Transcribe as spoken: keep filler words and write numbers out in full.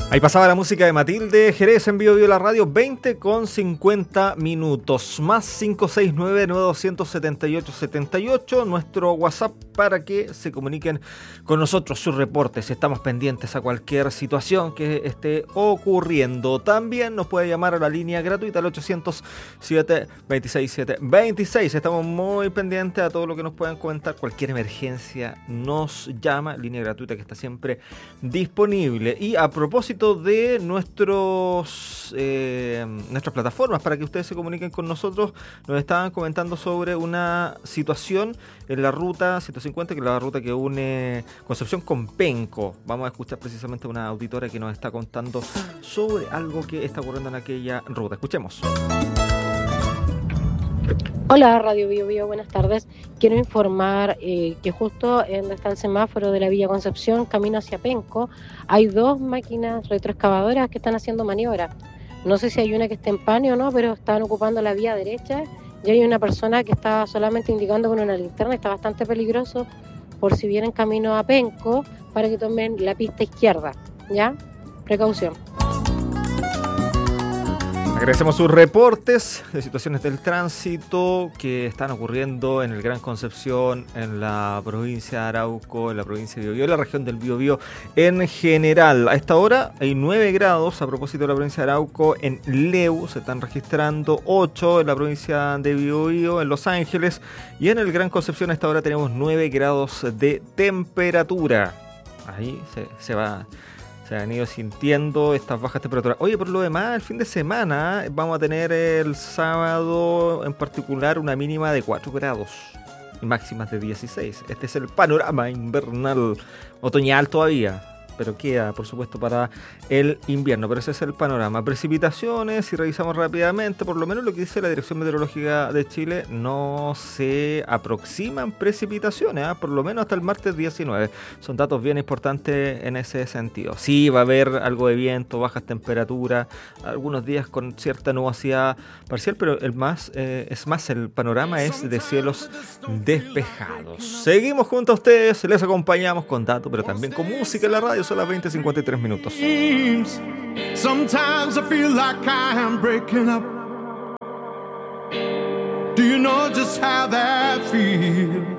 Ahí pasaba la música de Matilde Jerez en Bio Bio la radio, veinte con cincuenta minutos, más cinco seis nueve, nueve dos siete ocho, siete ocho, nuestro WhatsApp para que se comuniquen con nosotros sus reportes. Estamos pendientes a cualquier situación que esté ocurriendo. También nos puede llamar a la línea gratuita al ochocientos, siete veintiséis, siete veintiséis. Estamos muy pendientes a todo lo que nos puedan comentar. Cualquier emergencia nos llama, línea gratuita que está siempre disponible. Y a propósito de nuestros eh, nuestras plataformas para que ustedes se comuniquen con nosotros, nos estaban comentando sobre una situación en la ruta ciento cincuenta, que es la ruta que une Concepción con Penco. Vamos a escuchar precisamente a una auditora que nos está contando sobre algo que está ocurriendo en aquella ruta. Escuchemos. Hola, Radio Bio Bio, buenas tardes. Quiero informar eh, que justo en donde está el semáforo de la Villa Concepción, camino hacia Penco, hay dos máquinas retroexcavadoras que están haciendo maniobra. No sé si hay una que esté en pane o no, pero están ocupando la vía derecha y hay una persona que está solamente indicando con una linterna. Está bastante peligroso por si vienen camino a Penco, para que tomen la pista izquierda, ¿ya? Precaución. Agradecemos sus reportes de situaciones del tránsito que están ocurriendo en el Gran Concepción, en la provincia de Arauco, en la provincia de Biobío, en la región del Biobío en general. A esta hora hay nueve grados a propósito de la provincia de Arauco. En Leu se están registrando ocho, en la provincia de Biobío, en Los Ángeles, y en el Gran Concepción a esta hora tenemos nueve grados de temperatura. Ahí se, se va... Se han ido sintiendo estas bajas temperaturas. Oye, por lo demás, el fin de semana vamos a tener el sábado en particular una mínima de cuatro grados y máximas de dieciséis. Este es el panorama invernal, otoñal todavía, pero queda, por supuesto, para el invierno. Pero ese es el panorama. Precipitaciones, si revisamos rápidamente, por lo menos lo que dice la Dirección Meteorológica de Chile, no se aproximan precipitaciones, ¿eh? Por lo menos hasta el martes diecinueve. Son datos bien importantes en ese sentido. Sí, va a haber algo de viento, bajas temperaturas, algunos días con cierta nubosidad parcial, pero el más eh, es más, el panorama es de cielos despejados. Seguimos junto a ustedes, les acompañamos con datos, pero también con música en la radio. Son las veinte cincuenta y tres minutos. Sometimes I feel like I am breaking up. Do you know just how that feels?